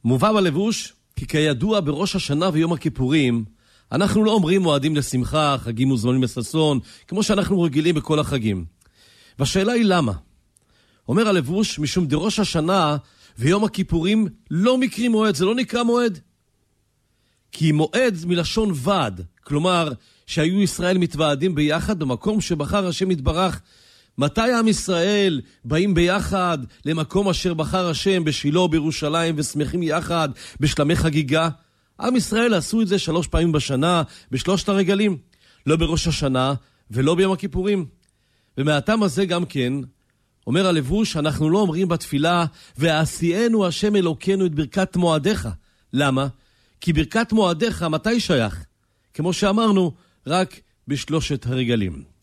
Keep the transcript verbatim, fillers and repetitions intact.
מובא בלבוש, כי כידוע בראש השנה ויום הכיפורים, אנחנו לא אומרים מועדים לשמחה, חגים וזמנים לששון, כמו שאנחנו רגילים בכל החגים. והשאלה היא למה? אומר הלבוש, משום דראש השנה ויום הכיפורים לא מקרי מועד, זה לא נקרא מועד. כי מועד מלשון ועד, כלומר שהיו ישראל מתוועדים ביחד במקום שבחר השם יתברך. מתי עם ישראל באים ביחד למקום אשר בחר השם בשילה בירושלים ושמחים יחד בשלמי חגיגה? עם ישראל עשו את זה שלוש פעמים בשנה בשלושת הרגלים, לא בראש השנה ולא ביום הכיפורים. ומהטעם הזה גם כן אומר הלבוש, אנחנו לא אומרים בתפילה ועשיינו השם אלוקינו את ברכת מועדיך. למה? כי ברכת מועדיך מתי שייך? כמו שאמרנו, רק בשלושת הרגלים.